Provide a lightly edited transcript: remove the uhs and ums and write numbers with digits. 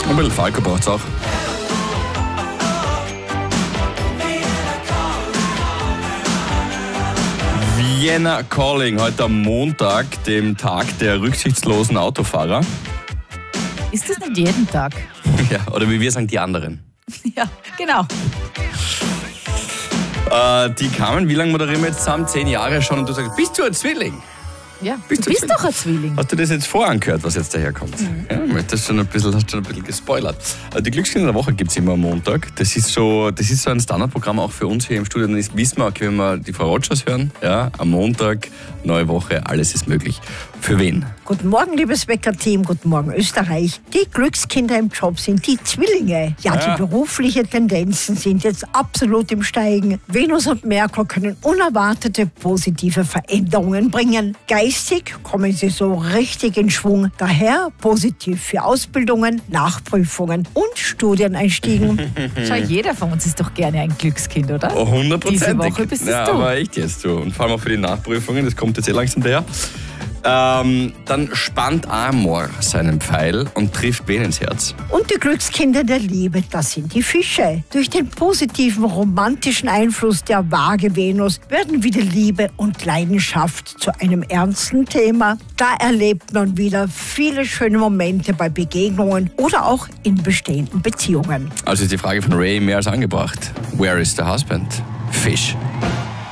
Ein bisschen Falco braucht's auch. Vienna Calling, heute am Montag, dem Tag der rücksichtslosen Autofahrer. Ist das nicht jeden Tag? Ja, oder wie wir sagen, die anderen. Ja, genau. Die kamen, wie lange moderieren wir jetzt zusammen? 10 Jahre schon und du sagst, bist du ein Zwilling? Ja, du bist doch ein Zwilling. Hast du das jetzt vorangehört, was jetzt daherkommt? Ja, das hast schon ein bisschen gespoilert. Die Glückskinder der Woche gibt es immer am Montag. Das ist so ein Standardprogramm auch für uns hier im Studio. Dann wissen wir, okay, wenn wir die Frau Rogers hören, ja, am Montag, neue Woche, alles ist möglich. Für wen? Guten Morgen, liebes Wecker-Team, guten Morgen, Österreich. Die Glückskinder im Job sind die Zwillinge. Ja, die beruflichen Tendenzen sind jetzt absolut im Steigen. Venus und Merkur können unerwartete positive Veränderungen bringen. Geistig kommen sie so richtig in Schwung. Daher positiv für Ausbildungen, Nachprüfungen und Studieneinstiegen. Schau, jeder von uns ist doch gerne ein Glückskind, oder? 100%. Diese Woche bist es ja, du. aber echt jetzt, du. Und vor allem auch für die Nachprüfungen, das kommt jetzt langsam daher. Dann spannt Amor seinen Pfeil und trifft wen ins Herz? Und die Glückskinder der Liebe, das sind die Fische. Durch den positiven romantischen Einfluss der Waage Venus werden wieder Liebe und Leidenschaft zu einem ernsten Thema. Da erlebt man wieder viele schöne Momente bei Begegnungen oder auch in bestehenden Beziehungen. Also ist die Frage von Ray mehr als angebracht. Where is the husband? Fish.